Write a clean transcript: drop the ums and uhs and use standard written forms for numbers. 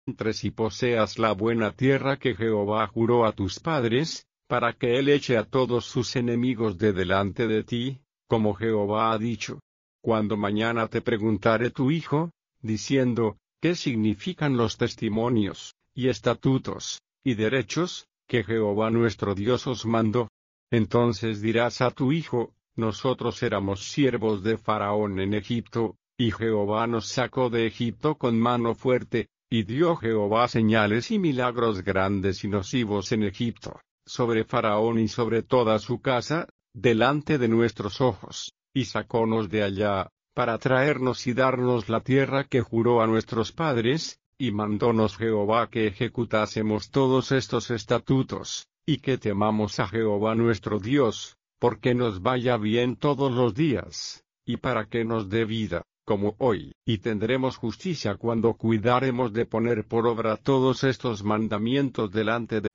entres y poseas la buena tierra que Jehová juró a tus padres, para que él eche a todos sus enemigos de delante de ti, como Jehová ha dicho. Cuando mañana te preguntare tu hijo, diciendo, ¿qué significan los testimonios, y estatutos, y derechos, que Jehová nuestro Dios os mandó? Entonces dirás a tu hijo, nosotros éramos siervos de Faraón en Egipto, y Jehová nos sacó de Egipto con mano fuerte, y dio Jehová señales y milagros grandes y nocivos en Egipto, sobre Faraón y sobre toda su casa, delante de nuestros ojos, y sacónos de allá, para traernos y darnos la tierra que juró a nuestros padres, y mandónos Jehová que ejecutásemos todos estos estatutos, y que temamos a Jehová nuestro Dios, porque nos vaya bien todos los días, y para que nos dé vida, como hoy, y tendremos justicia cuando cuidaremos de poner por obra todos estos mandamientos delante